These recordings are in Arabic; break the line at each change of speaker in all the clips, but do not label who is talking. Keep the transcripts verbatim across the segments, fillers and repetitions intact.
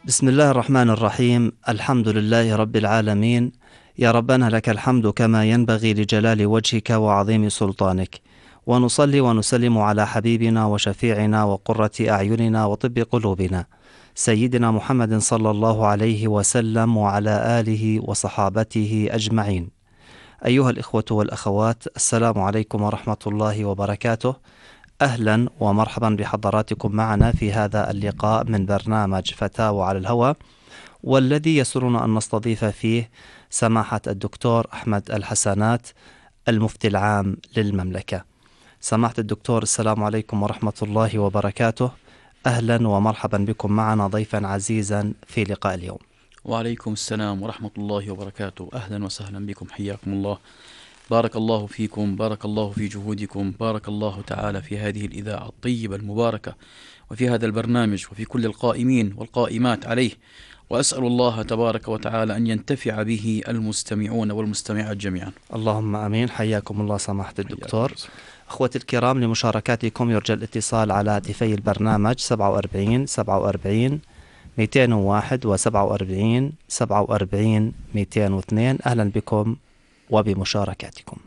بسم الله الرحمن الرحيم. الحمد لله رب العالمين. يا ربنا لك الحمد كما ينبغي لجلال وجهك وعظيم سلطانك، ونصلي ونسلم على حبيبنا وشفيعنا وقرة أعيننا وطب قلوبنا سيدنا محمد صلى الله عليه وسلم وعلى آله وصحابته أجمعين. أيها الإخوة والأخوات، السلام عليكم ورحمة الله وبركاته. أهلا ومرحبا بحضراتكم معنا في هذا اللقاء من برنامج فتاوى على الهواء، والذي يسرنا أن نستضيف فيه سماحة الدكتور أحمد الحسنات، المفتي العام للمملكة. سماحة الدكتور، السلام عليكم ورحمة الله وبركاته. أهلا ومرحبا بكم معنا ضيفا عزيزا في لقاء اليوم.
وعليكم السلام ورحمة الله وبركاته. أهلا وسهلا بكم، حياكم الله. بارك الله فيكم، بارك الله في جهودكم، بارك الله تعالى في هذه الإذاعة الطيبة المباركة، وفي هذا البرنامج، وفي كل القائمين والقائمات عليه. وأسأل الله تبارك وتعالى أن ينتفع به المستمعون والمستمعات جميعا.
اللهم آمين. حياكم الله سماحة الدكتور. أخوتي الكرام، لمشاركاتكم يرجى الاتصال على هاتفي البرنامج سبعة وأربعين سبعة وأربعين مئتين وواحد و سبعة وأربعين سبعة وأربعين مئتين واثنين. أهلا بكم وبمشاركاتكم.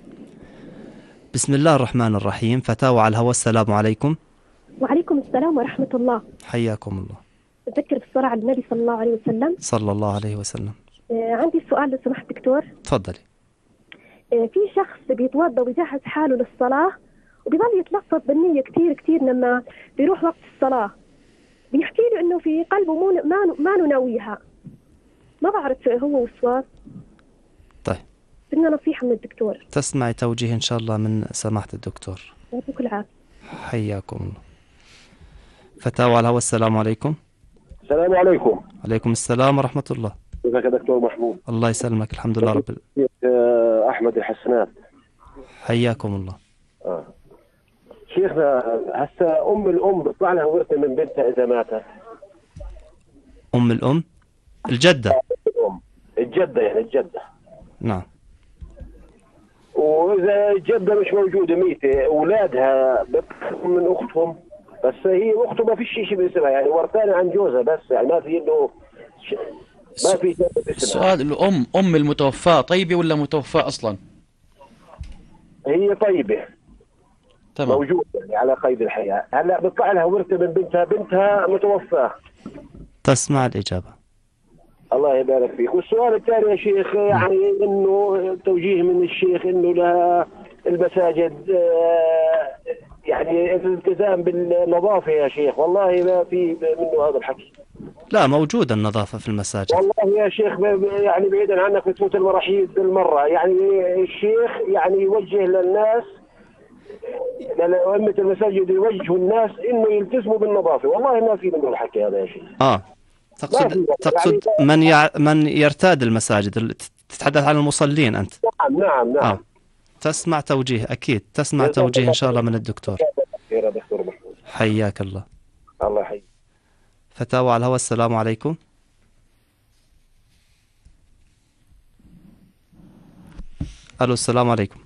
بسم الله الرحمن الرحيم. فتاوى على الهواء، السلام عليكم.
وعليكم السلام ورحمة الله.
حياكم الله.
أذكر بالصلاة على النبي صلى الله عليه وسلم.
صلى الله عليه وسلم.
آه عندي سؤال لو سمحت دكتور.
تفضلي.
آه في شخص بيتوضا ويجهز حاله للصلاة، وبيظل يتلفظ بالنية كتير كتير لما بيروح وقت الصلاة. بيحكي له إنه في قلبه مو ما ما ناويها. ما بعرف هو وسواس.
طيب.
بدنا نصيحة من الدكتور.
تسمعي توجيه إن شاء الله من سماحة الدكتور.
يعطيك العافية.
حياكم الله. فتاوى على الهواء، السلام عليكم.
السلام عليكم.
عليكم السلام ورحمة الله.
كيفك يا دكتور محمود؟
الله يسلمك، الحمد لله رب العالمين.
أحمد الحسنات.
حياكم الله.
آه. شيخنا، هسه أم الأم بيطلع لها ورثة من بنتها إذا ماتت.
أم الأم؟ الجدة.
الأم الجدة، يعني الجدة.
نعم.
وإذا الجدة مش موجودة ميتة، أولادها بيطلعوا من أختهم، بس هي أخته ما فيش شيء باسمها، يعني ورثانة عن جوزها بس، يعني ما في إنه ش... ما في شيء باسمها.
السؤال، الأم أم المتوفاة طيبة ولا متوفاة أصلا؟
هي طيبة.
تمام.
موجودة يعني على قيد الحياة. هلا بيطلع لها ورثة من بنتها، بنتها متوفاة.
تسمع الإجابة.
الله يبارك فيك. والسؤال الثاني يا شيخ، يعني انه توجيه من الشيخ انه لها المساجد يعني الالتزام بالنظافة يا شيخ. والله ما في منه هذا الحكي.
لا، موجودة النظافة في المساجد.
والله يا شيخ يعني بعيدا عنك بتفوت المراحيض بالمرة. يعني الشيخ يعني يوجه للناس، لأئمة المساجد يوجهوا الناس انه يلتزموا بالنظافة. والله ما في منه الحكي هذا يا شيخ.
آه تقصد تقصد من يع... من يرتاد المساجد، تتحدث عن المصلين أنت؟
نعم نعم نعم.
آه. تسمع توجيه، أكيد تسمع توجيه إن شاء الله من الدكتور. حياك الله.
الله يحييك.
فتاوى على الهواء، السلام عليكم. ألو، السلام عليكم.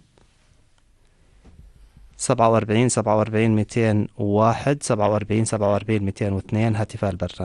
سبعة وأربعين سبعة وأربعين مئتين وواحد سبعة وأربعين سبعة وأربعين مئتين واثنين هاتف البرنامج.